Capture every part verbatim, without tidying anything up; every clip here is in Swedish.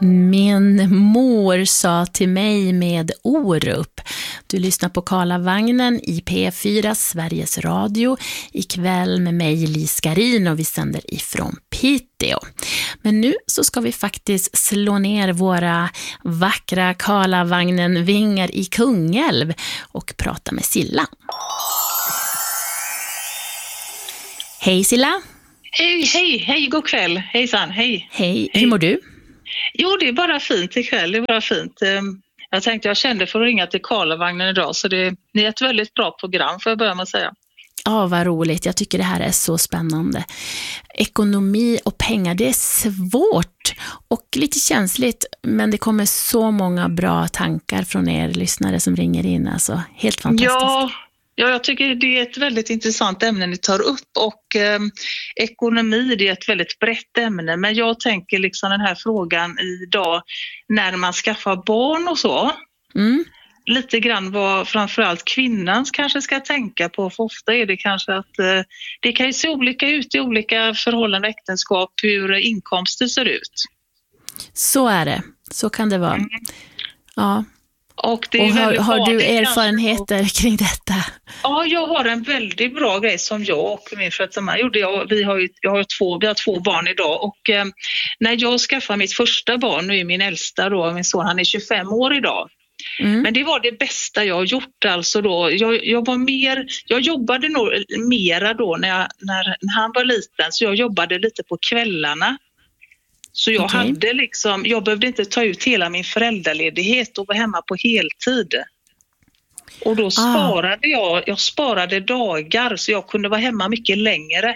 Min mor sa till mig med Orup. Du lyssnar på Karlavagnen i P fyra Sveriges Radio. Ikväll med mig Lis Garin och vi sänder ifrån Piteå. Men nu så ska vi faktiskt slå ner våra vackra Karlavagnen-vingar i Kungälv och prata med Silla. Hej Silla! Hej, hej, hej, god kväll. Hejsan, hej. Hej, hur mår du? Jo, det är bara fint ikväll, det är bara fint. Jag tänkte, jag kände för att ringa till Karlavagnen idag, så det, det är ett väldigt bra program, får jag börja med att säga. Ja, vad roligt. Jag tycker det här är så spännande. Ekonomi och pengar, det är svårt och lite känsligt, men det kommer så många bra tankar från er lyssnare som ringer in. Alltså, helt fantastiskt. Ja. Ja, jag tycker det är ett väldigt intressant ämne ni tar upp och eh, ekonomi, det är ett väldigt brett ämne, men jag tänker liksom den här frågan idag när man skaffar barn och så, mm. lite grann vad framförallt kvinnan kanske ska tänka på, för ofta är det kanske att eh, det kan ju se olika ut i olika förhållanden och äktenskap hur inkomster ser ut. Så är det, så kan det vara. Mm. Ja. Och, det är och har, har du kanske erfarenheter kring detta? Ja, jag har en väldigt bra grej som jag och min frötsamma gjorde. Jag, vi, har ju, jag har två, vi har två barn idag och eh, när jag skaffade mitt första barn, nu är min äldsta då, min son, han är tjugofem år idag. Mm. Men det var det bästa jag har gjort alltså då. Jag, jag var mer, jag jobbade nog mera då när, jag, när, när han var liten, så jag jobbade lite på kvällarna. Så jag okay. hade liksom, jag behövde inte ta ut hela min föräldraledighet och vara hemma på heltid. Och då sparade ah. jag, jag sparade dagar så jag kunde vara hemma mycket längre.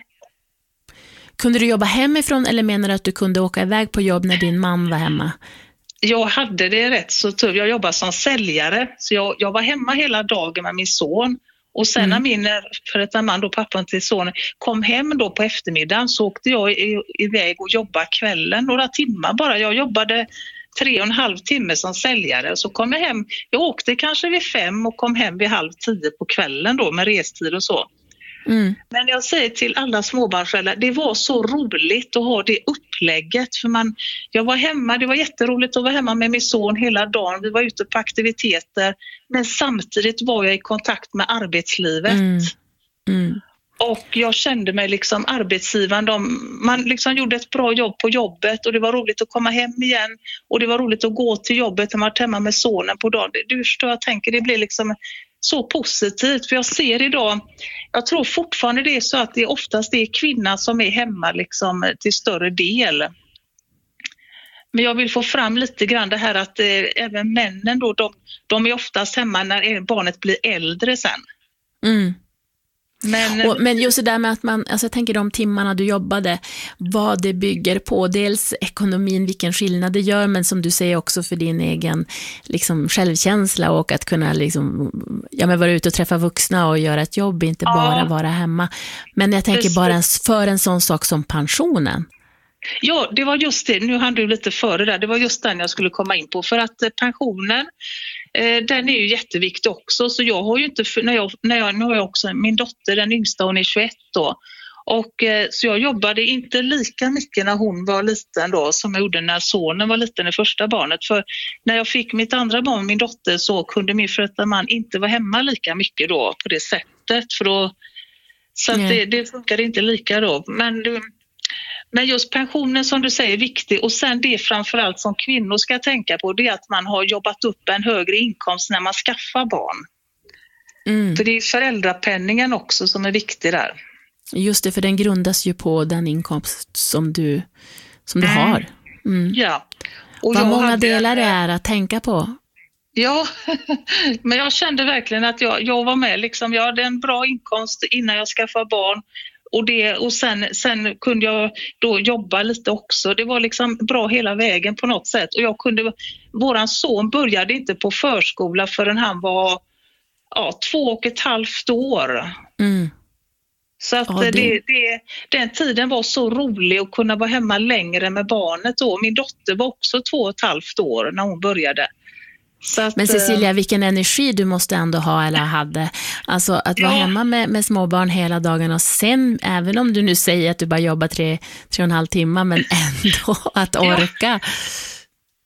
Kunde du jobba hemifrån eller menar du att du kunde åka iväg på jobb när din man var hemma? Jag hade det rätt så tufft. Jag jobbade som säljare så jag, jag var hemma hela dagen med min son. Och sen mm. när min föräldrar man då, pappan till sonen, kom hem då på eftermiddagen så åkte jag i, iväg och jobbade kvällen några timmar bara. Jag jobbade tre och en halv timme som säljare, så kom jag hem. Jag åkte kanske vid fem och kom hem vid halv tio på kvällen då med restid och så. Mm. Men jag säger till alla småbarnsföräldrar, det var så roligt att ha det upplägget, för man, jag var hemma, det var jätteroligt att vara hemma med min son hela dagen, vi var ute på aktiviteter, men samtidigt var jag i kontakt med arbetslivet. Mm. Mm. Och jag kände mig liksom arbetsgivaren, de, man liksom gjorde ett bra jobb på jobbet och det var roligt att komma hem igen och det var roligt att gå till jobbet när man var hemma med sonen på dagen. Du förstår, jag tänker det blir liksom så positivt, för jag ser idag, jag tror fortfarande det är så att det oftast är kvinnan som är hemma liksom till större del. Men jag vill få fram lite grann det här att eh, även männen då, de, de är oftast hemma när barnet blir äldre sen. Mm. Men, och, men just det där med att man, alltså jag tänker de timmarna du jobbade, vad det bygger på, dels ekonomin, vilken skillnad det gör, men som du säger också för din egen liksom, självkänsla och att kunna liksom, ja, men vara ute och träffa vuxna och göra ett jobb, inte ja. bara vara hemma. Men jag tänker bara en, för en sån sak som pensionen. Ja, det var just det, nu hann du lite före där, det var just den jag skulle komma in på, för att pensionen, eh, den är ju jätteviktig också, så jag har ju inte, när jag, när jag, nu har jag också min dotter, den yngsta, hon är tjugoett då, och eh, så jag jobbade inte lika mycket när hon var liten då som jag gjorde när sonen var liten, det första barnet, för när jag fick mitt andra barn, min dotter, så kunde min föräldrar man inte vara hemma lika mycket då på det sättet, för då, så att det, det funkade inte lika då, men Men just pensionen som du säger är viktig, och sen det framförallt som kvinnor ska tänka på, det är att man har jobbat upp en högre inkomst när man skaffar barn. Mm. För det är föräldrapenningen också som är viktig där. Just det, för den grundas ju på den inkomst som du, som du mm. har. Mm. Ja. Och vad många delar det är att tänka på. Ja, men jag kände verkligen att jag, jag var med. Liksom, jag hade en bra inkomst innan jag skaffade barn. Och, det, och sen, sen kunde jag då jobba lite också. Det var liksom bra hela vägen på något sätt. Och jag kunde, våran son började inte på förskola förrän han var ja, två och ett halvt år. Mm. Så att ja, det... Det, det, den tiden var så rolig att kunna vara hemma längre med barnet då. Min dotter var också två och ett halvt år när hon började. Så att, men Cecilia, vilken energi du måste ändå ha eller hade. Alltså att vara ja. hemma med, med småbarn hela dagen och sen, även om du nu säger att du bara jobbar tre, tre och en halv timme, men ändå att orka.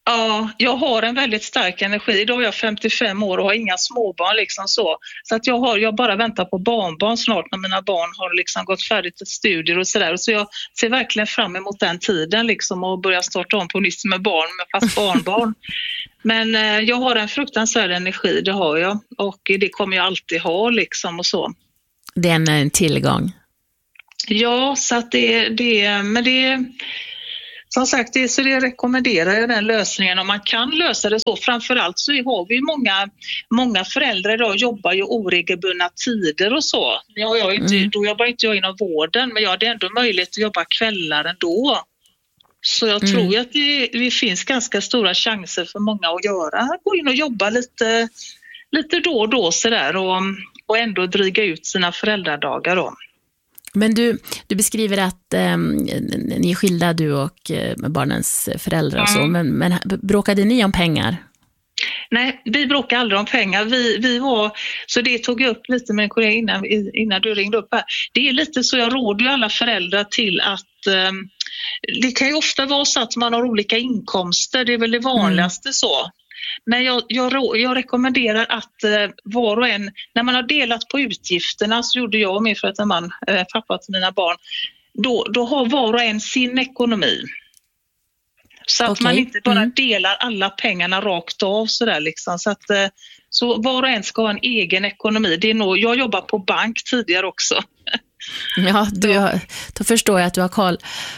Ja, jag har en väldigt stark energi. Idag är jag femtiofem år och har inga småbarn liksom så. Så att jag, har, jag bara väntar på barnbarn snart när mina barn har liksom gått färdigt till studier och sådär. Så jag ser verkligen fram emot den tiden liksom och börja starta om på nytt med barn, med fast barnbarn. Men eh, jag har en fruktansvärd energi, det har jag. Och det kommer jag alltid ha liksom och så. Det är en, en tillgång. Ja, så att det, det men det som sagt, det, så det rekommenderar jag den lösningen om man kan lösa det så. Framförallt så har vi många, många föräldrar idag jobbar ju oregelbundna tider och så. Jag, jag inte, mm. Då jobbar inte jag inom vården, men jag hade ändå möjlighet att jobba kvällar ändå. Så jag mm. tror att det, det finns ganska stora chanser för många att göra. Gå in och jobba lite, lite då och då sådär och, och ändå dryga ut sina föräldradagar då. Men du, du beskriver att eh, ni är skilda, du och eh, barnens föräldrar och så, mm. men, men bråkade ni om pengar? Nej, vi bråkade aldrig om pengar. Vi, vi var, så det tog jag upp lite med en kollega innan, innan du ringde upp här. Det är lite så, jag råder ju alla föräldrar till att eh, det kan ju ofta vara så att man har olika inkomster, det är väl det vanligaste mm. så. Men jag, jag, jag rekommenderar att eh, var och en, när man har delat på utgifterna, så gjorde jag och min före detta man, eh, pappa till mina barn, då, då har var och en sin ekonomi. Så att okay. man inte bara mm. delar alla pengarna rakt av sådär liksom. Så att eh, så var och en ska ha en egen ekonomi. Det är nog, jag jobbar på bank tidigare också. Ja, du har, då förstår jag att du har koll.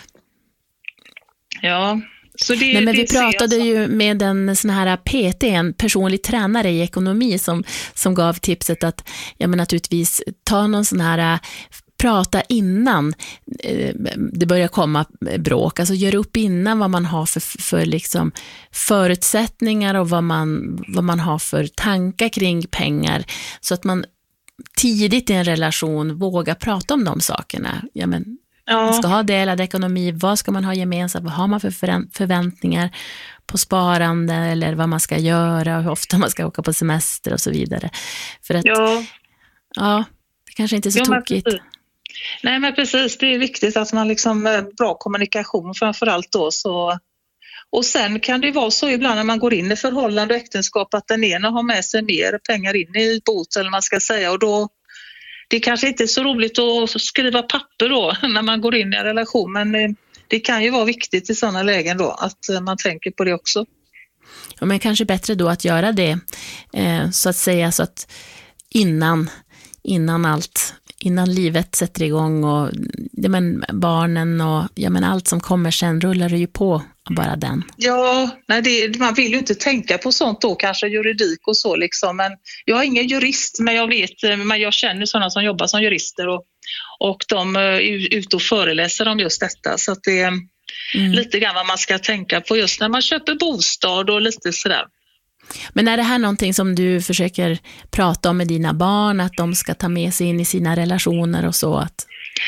Ja. Så det, Nej, men det vi pratade som... ju med en sån här P T, en personlig tränare i ekonomi som, som gav tipset att ja, men naturligtvis ta någon sån här, prata innan eh, det börjar komma bråk, alltså gör upp innan vad man har för, för liksom förutsättningar och vad man, vad man har för tankar kring pengar, så att man tidigt i en relation vågar prata om de sakerna. Ja, men ja. Man ska ha delad ekonomi, vad ska man ha gemensamt, vad har man för förväntningar på sparande eller vad man ska göra och hur ofta man ska åka på semester och så vidare. För att, ja, ja det kanske inte är så ja, tokigt. Men Nej men precis, det är viktigt att man liksom bra kommunikation framförallt då. Så. Och sen kan det vara så ibland när man går in i förhållande och äktenskap att den ena har med sig mer pengar in i bot eller man ska säga, och då det kanske inte är så roligt att skriva papper då när man går in i en relation, men det kan ju vara viktigt i sådana lägen då att man tänker på det också. Ja, men kanske bättre då att göra det eh, så att säga, så att innan, innan allt, innan livet sätter igång och ja, men barnen och ja, men allt som kommer sen rullar det ju på bara den. Ja, nej det, man vill ju inte tänka på sånt då, kanske juridik och så liksom, men jag är ingen jurist, men jag vet, men jag känner sådana som jobbar som jurister och, och de är ute och föreläser om just detta, så att det är mm. lite grann vad man ska tänka på just när man köper bostad och lite sådär. Men är det här någonting som du försöker prata om med dina barn, att de ska ta med sig in i sina relationer och så? Att...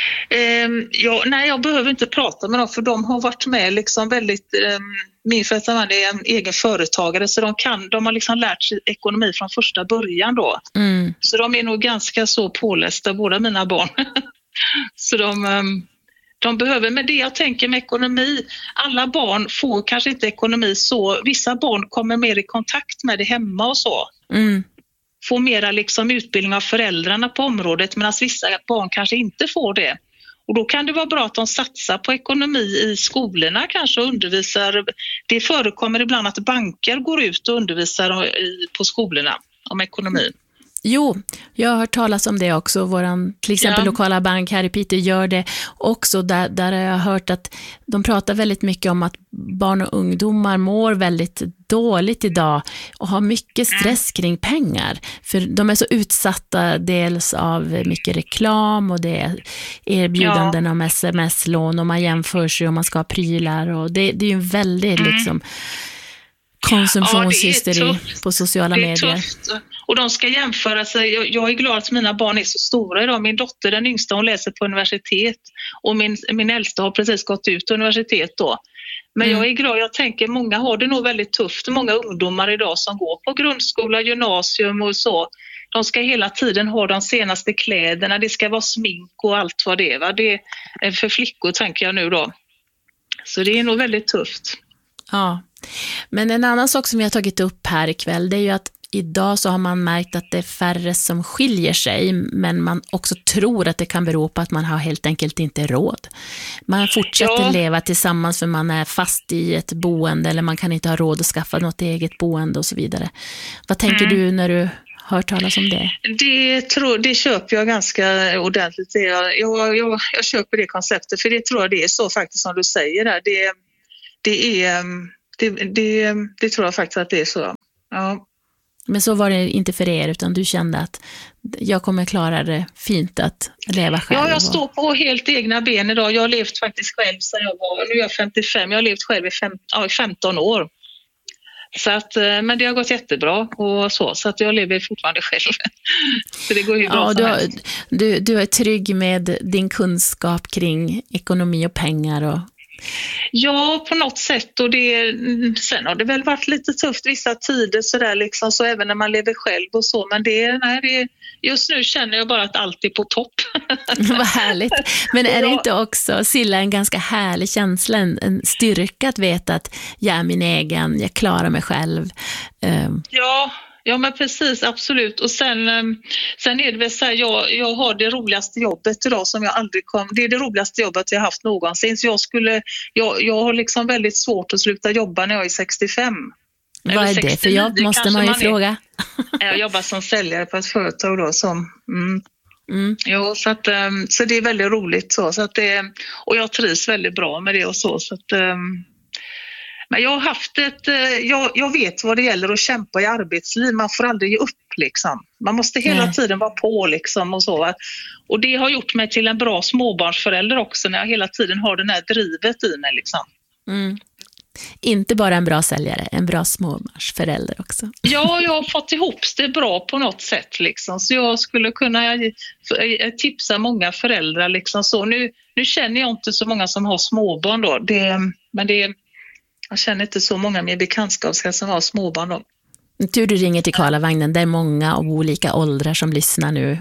Um, ja, nej, jag behöver inte prata med dem för de har varit med liksom väldigt, um, min föräldrar är en egen företagare så de, kan, de har liksom lärt sig ekonomi från första början då. Mm. Så de är nog ganska så pålästa, båda mina barn. Så de... Um, De behöver, med det jag tänker med ekonomi, alla barn får kanske inte ekonomi så, vissa barn kommer mer i kontakt med det hemma och så. Mm. Får mera liksom utbildning av föräldrarna på området, medan vissa barn kanske inte får det. Och då kan det vara bra att de satsar på ekonomi i skolorna kanske och undervisar. Det förekommer ibland att banker går ut och undervisar på skolorna om ekonomi. Jo, jag har hört talas om det också. Våran, till exempel ja. lokala bank här i Piteå gör det också. Där, där har jag hört att de pratar väldigt mycket om att barn och ungdomar mår väldigt dåligt idag och har mycket stress kring pengar. För de är så utsatta dels av mycket reklam och det är erbjudanden ja. om sms-lån och man jämför sig och man ska ha prylar. Och det, det är ju en väldigt mm. liksom, konsumtionshysteri ja, på sociala medier. Tufft. Och de ska jämföra sig. Jag, jag är glad att mina barn är så stora idag. Min dotter, den yngsta, hon läser på universitet. Och min, min äldsta har precis gått ut universitet då. Men mm. jag är glad, jag tänker många har det nog väldigt tufft. Många ungdomar idag som går på grundskola, gymnasium och så. De ska hela tiden ha de senaste kläderna. Det ska vara smink och allt vad det är. Va? Det är för flickor tänker jag nu då. Så det är nog väldigt tufft. Ja. Men en annan sak som jag har tagit upp här ikväll, det är ju att idag så har man märkt att det är färre som skiljer sig, men man också tror att det kan bero på att man har helt enkelt inte råd. Man fortsätter ja. leva tillsammans för man är fast i ett boende, eller man kan inte ha råd att skaffa något eget boende och så vidare. Vad tänker mm. du när du hör talas om det? Det, tror, det köper jag ganska ordentligt. Jag, jag, jag, jag köper det konceptet, för det tror jag det är så faktiskt som du säger där. Det, det, är, det, det, det tror jag faktiskt att det är så. Ja. Men så var det inte för er, utan du kände att jag kommer klara det fint att leva själv. Ja, jag står på helt egna ben idag. Jag har levt faktiskt själv sedan jag var, nu är jag femtiofem, jag har levt själv i femton år. Så att, men det har gått jättebra och så, så att jag lever fortfarande själv. Så det går ju bra. Ja, du, har, du, du är trygg med din kunskap kring ekonomi och pengar och... Ja, på något sätt, och det, sen har det väl varit lite tufft vissa tider så där liksom, så även när man lever själv och så, men det, nej, det, just nu känner jag bara att allt är på topp. Vad härligt. Men är det inte också, Silla, en ganska härlig känsla, en, en styrka att veta att jag är min egen, jag klarar mig själv? Um. Ja, Ja, men precis, absolut. Och sen, sen är det väl så här, jag, jag har det roligaste jobbet idag som jag aldrig kom. Det är det roligaste jobbet jag haft någonsin. Så jag skulle, jag, jag har liksom väldigt svårt att sluta jobba när jag är sextiofem. Vad är det för jobb, måste man ju man fråga. Jag jobbar som säljare på ett företag då som... Mm. Mm. Jo, så, att, så det är väldigt roligt. Så, så att det, och jag trivs väldigt bra med det och så. så att, men jag har haft ett, jag, jag vet vad det gäller att kämpa i arbetsliv. Man får aldrig ge upp liksom. Man måste hela Nej. tiden vara på liksom och så. Och det har gjort mig till en bra småbarnsförälder också, när jag hela tiden har den här drivet i mig liksom. Mm. Inte bara en bra säljare, en bra småbarnsförälder också. Ja, jag har fått ihop det bra på något sätt liksom. Så jag skulle kunna tipsa många föräldrar liksom så. Nu, nu känner jag inte så många som har småbarn då. Det, men det jag känner inte så många med bekantskapskrets som har småbarn då. Tur du ringer till Karlavagnen, det är många av olika åldrar som lyssnar nu.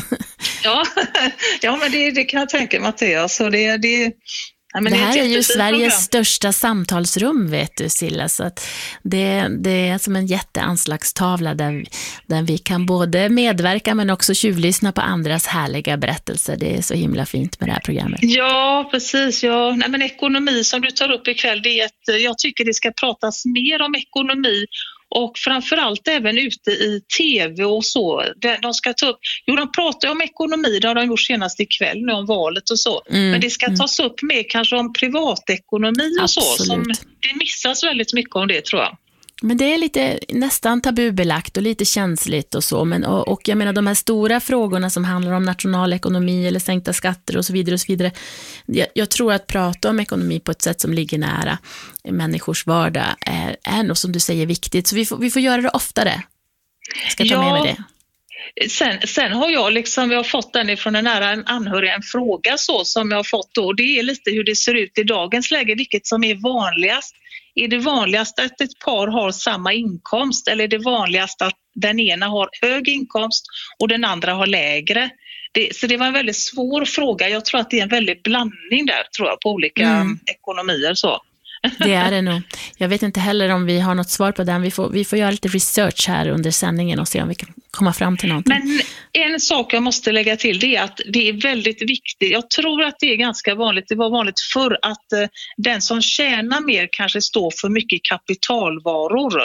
ja, ja, men det, det kan jag tänka mig, Mattias. Så det, det, ja, men det här det är, är ju Sveriges program. största samtalsrum, vet du, Silla. Så att det, det är som en jätteanslagstavla där, där vi kan både medverka men också tjuvlyssna på andras härliga berättelser. Det är så himla fint med det här programmet. Ja, precis. Ja. Nej, men ekonomi som du tar upp ikväll, det är ett, jag tycker det ska pratas mer om ekonomi. Och framförallt även ute i tv och så. De ska ta upp, jo, de pratar om ekonomi, det har de gjort senast ikväll nu om valet och så. Mm, Men det ska mm. tas upp mer kanske om privatekonomi och Absolut. så. Som, det missas väldigt mycket om det, tror jag. Men det är lite nästan tabubelagt och lite känsligt och så. Men, och, och jag menar de här stora frågorna som handlar om nationalekonomi eller sänkta skatter och så vidare och så vidare. Jag, jag tror att prata om ekonomi på ett sätt som ligger nära människors vardag är, är något som du säger viktigt. Så vi får, vi får göra det oftare. Jag ska ta ja. med mig det. Sen, sen har jag liksom, jag har fått den ifrån en nära en anhörig, en fråga så som jag har fått då. Det är lite hur det ser ut i dagens läge, vilket som är vanligast. Är det vanligast att ett par har samma inkomst, eller är det vanligast att den ena har hög inkomst och den andra har lägre? Det, så det var en väldigt svår fråga. Jag tror att det är en väldigt blandning där, tror jag, på olika mm. ekonomier så. Det är det nog. Jag vet inte heller om vi har något svar på den. Vi får, vi får göra lite research här under sändningen och se om vi kan komma fram till någonting. Men en sak jag måste lägga till, det är att det är väldigt viktigt. Jag tror att det är ganska vanligt. Det var vanligt förr att eh, den som tjänar mer kanske står för mycket kapitalvaror.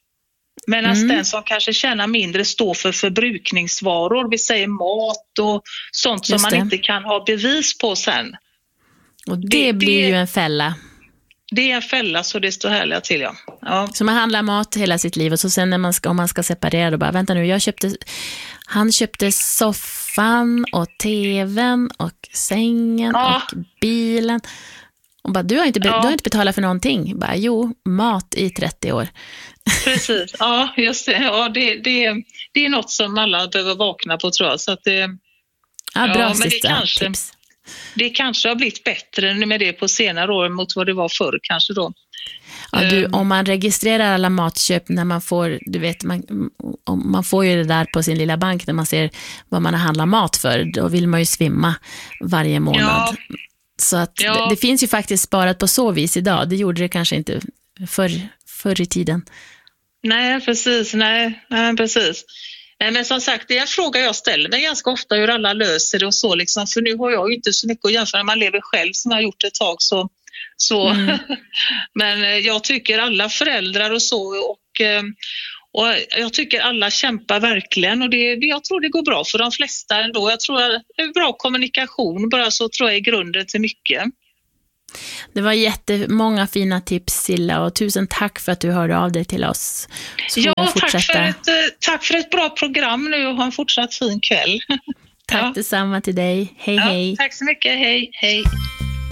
Medan mm. den som kanske tjänar mindre står för förbrukningsvaror. Vi säger mat och sånt som man inte kan ha bevis på sen. Och det, det blir det, ju en fälla. Det är en fälla, så det står härliga till, ja. ja. Så man handlar mat hela sitt liv och så sen när man ska, om man ska separera då bara, vänta nu, jag köpte, han köpte soffan och tvn och sängen ja. och bilen. Och bara, du har inte, ja. du har inte betalat för någonting. Bara, jo, mat i trettio år. Precis, ja, just det. Ja, det, det, det är något som alla behöver vakna på, tror jag. Så att det, ja, bra ja, men det kanske... tips. Det kanske har blivit bättre med det på senare år mot vad det var förr kanske då. Ja, du, om man registrerar alla matköp när man får, du vet, man, man får ju det där på sin lilla bank när man ser vad man har handlat mat för, då vill man ju svimma varje månad. Ja. Så att ja. det, det finns ju faktiskt sparat på så vis idag. Det gjorde det kanske inte förr, förr i tiden. Nej, precis. Nej, nej, precis. Nej, men som sagt, det är en fråga jag ställer mig ganska ofta, hur alla löser det och så. Liksom. För nu har jag ju inte så mycket att jämföra när man lever själv som jag har gjort ett tag. Så, så. Mm. Men jag tycker alla föräldrar och så, och, och jag tycker alla kämpar verkligen. Och det, jag tror det går bra för de flesta ändå. Jag tror att det är bra kommunikation, bara så tror jag är grunden till mycket. Det var jättemånga fina tips, Silla, och tusen tack för att du hörde av dig till oss. Så ja, tack för, ett, tack för ett bra program nu och ha en fortsatt fin kväll. Tack ja. Detsamma till dig. Hej, ja, hej. Tack så mycket. Hej, hej.